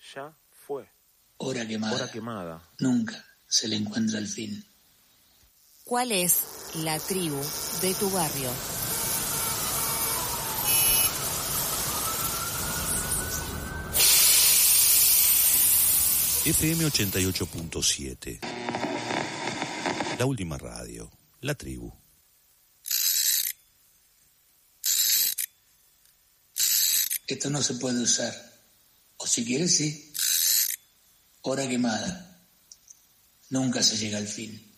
Ya fue. Hora quemada. Hora quemada. Nunca se le encuentra el fin. ¿Cuál es la tribu de tu barrio? FM 88.7. La última radio. La tribu. Esto no se puede usar. O si quieres, sí. Hora quemada. Nunca se llega al fin.